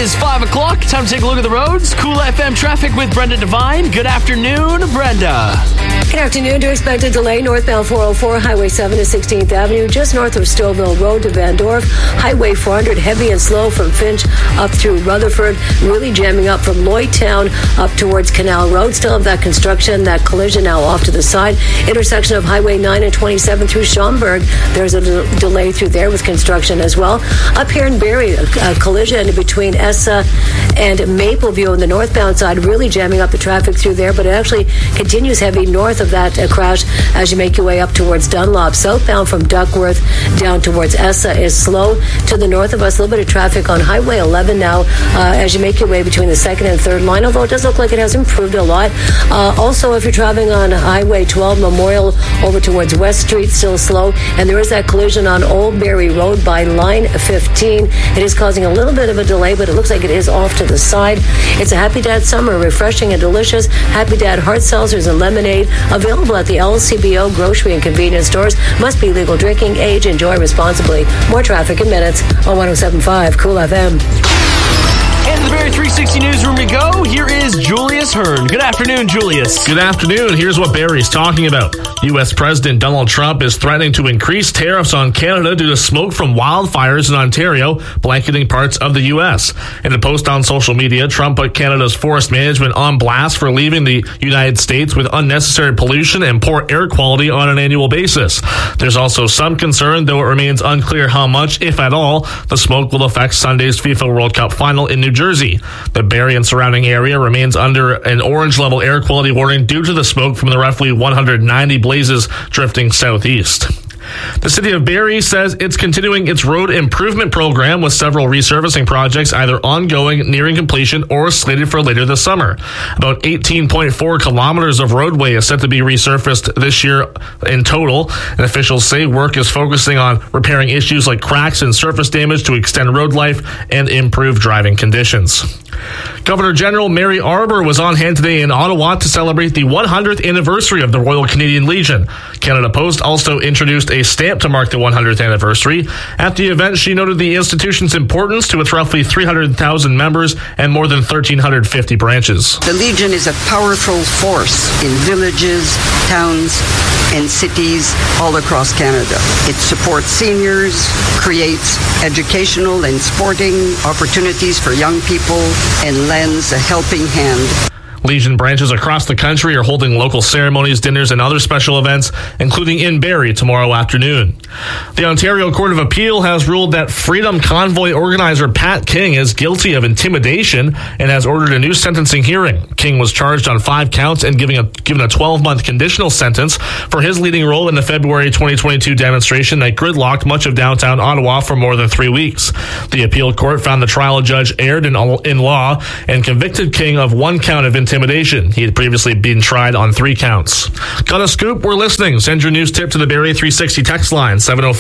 is 5 o'clock. Time to take a look at the roads. Cool FM traffic with Brenda Devine. Good afternoon, Brenda. Good afternoon. To expect a delay northbound 404, Highway 7 to 16th Avenue, just north of Stouffville Road to Van Dorp. Highway 400, heavy and slow from Finch up through Rutherford. Really jamming up from Lloydtown up towards Canal Road. Still have that construction, that collision now off to the side. Intersection of Highway 9 and 27 through Schaumburg. There's a delay through there with construction as well. Up here in Barrie, a collision between Essa and Mapleview on the northbound side, really jamming up the traffic through there, but it actually continues heavy north of that crash as you make your way up towards Dunlop. Southbound from Duckworth down towards Essa is slow. To the north of us, a little bit of traffic on Highway 11 now as you make your way between the second and third line, although it does look like it has improved a lot. Also, if you're traveling on Highway 12 Memorial over towards West Street, still slow, and there is that collision on Old Barrie Road by line 15. It is causing a little bit of a delay, but it looks like it is off to the side. It's a Happy Dad summer, refreshing and delicious. Happy Dad hard seltzers and lemonade available at the LCBO grocery and convenience stores. Must be legal drinking age. Enjoy responsibly. More traffic in minutes on 107.5 Cool FM. And to the Barrie 360 newsroom we go. Here is Julius Hearn. Good afternoon, Julius. Good afternoon. Here's what Barrie's talking about. U.S. President Donald Trump is threatening to increase tariffs on Canada due to smoke from wildfires in Ontario, blanketing parts of the U.S. In a post on social media, Trump put Canada's forest management on blast for leaving the United States with unnecessary pollution and poor air quality on an annual basis. There's also some concern, though it remains unclear how much, if at all, the smoke will affect Sunday's FIFA World Cup final in New Jersey. The Barrie and surrounding area remains under an orange level air quality warning due to the smoke from the roughly 190 blazes drifting southeast. The city of Barrie says it's continuing its road improvement program with several resurfacing projects either ongoing, nearing completion, or slated for later this summer. About 18.4 kilometers of roadway is set to be resurfaced this year in total, and officials say work is focusing on repairing issues like cracks and surface damage to extend road life and improve driving conditions. Governor General Mary Arbor was on hand today in Ottawa to celebrate the 100th anniversary of the Royal Canadian Legion. Canada Post also introduced a stamp to mark the 100th anniversary. At the event, she noted the institution's importance to its roughly 300,000 members and more than 1,350 branches. The Legion is a powerful force in villages, towns, and cities all across Canada. It supports seniors, creates educational and sporting opportunities for young people, and lends a helping hand. Legion branches across the country are holding local ceremonies, dinners, and other special events, including in Barrie tomorrow afternoon. The Ontario Court of Appeal has ruled that Freedom Convoy organizer Pat King is guilty of intimidation and has ordered a new sentencing hearing. King was charged on 5 counts and given a 12-month conditional sentence for his leading role in the February 2022 demonstration that gridlocked much of downtown Ottawa for more than 3 weeks. The appeal court found the trial judge erred in law and convicted King of 1 count of intimidation. He had previously been tried on 3 counts. Got a scoop? We're listening. Send your news tip to the Barrie 360 text line,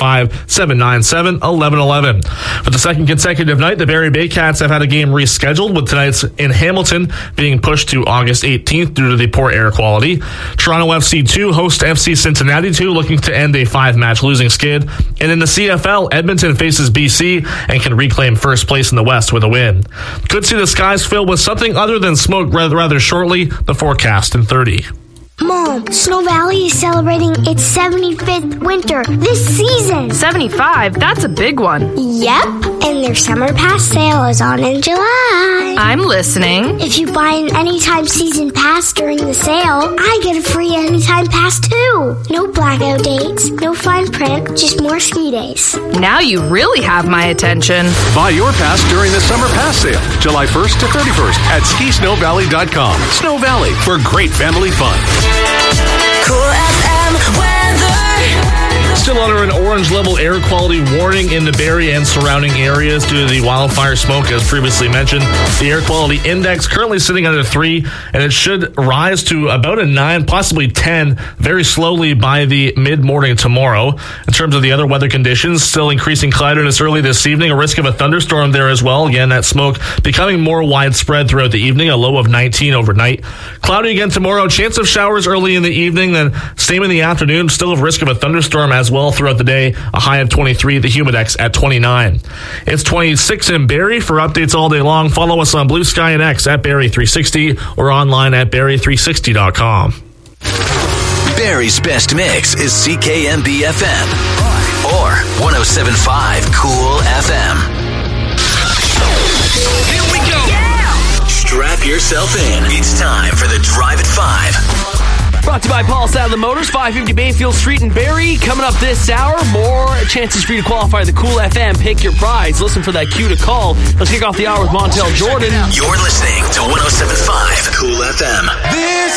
705-797-1111. For the second consecutive night, the Barrie Baycats have had a game rescheduled, with tonight's in Hamilton being pushed to August 18th due to the poor air quality. Toronto FC 2 host FC Cincinnati 2, looking to end a 5-match losing skid. And in the CFL, Edmonton faces BC and can reclaim first place in the West with a win. Could see the skies fill with something other than smoke rather shortly. The forecast in 30. Mom, Snow Valley is celebrating its 75th winter this season. 75? That's a big one. Yep, and their summer pass sale is on in July. I'm listening. If you buy an Anytime season pass during the sale, I get a free Anytime pass too. No blackout dates, no fine print, just more ski days. Now you really have my attention. Buy your pass during the summer pass sale, July 1st to 31st at skisnowvalley.com. Snow Valley, for great family fun. Cool FM weather. Still under an orange level air quality warning in the Barrie and surrounding areas due to the wildfire smoke, as previously mentioned. The air quality index currently sitting under 3, and it should rise to about a 9, possibly 10, very slowly by the mid-morning tomorrow. In terms of the other weather conditions, still increasing cloudiness early this evening, a risk of a thunderstorm there as well. Again, that smoke becoming more widespread throughout the evening, a low of 19 overnight. Cloudy again tomorrow, chance of showers early in the evening, then same in the afternoon, still a risk of a thunderstorm as as well throughout the day. A high of 23, the Humidex at 29. It's 26 in Barrie. For updates all day long, follow us on Blue Sky and X at Barrie360 or online at Barrie360.com. Barrie's best mix is CKMB FM or 107.5 Cool FM. Here we go. Strap yourself in. It's time for the Drive at 5. Brought to you by Paul Sadler Motors, 550 Bayfield Street in Barrie. Coming up this hour, more chances for you to qualify the Cool FM Pick Your Prize. Listen for that cue to call. Let's kick off the hour with Montel Jordan. You're listening to 107.5 Cool FM.